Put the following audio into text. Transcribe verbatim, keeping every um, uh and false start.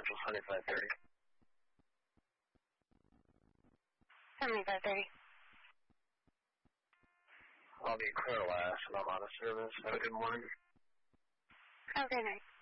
Central, seventy-five thirty. seventy-five thirty. I'll be clear last, and I'm out of service. Have a good morning. Have a good night.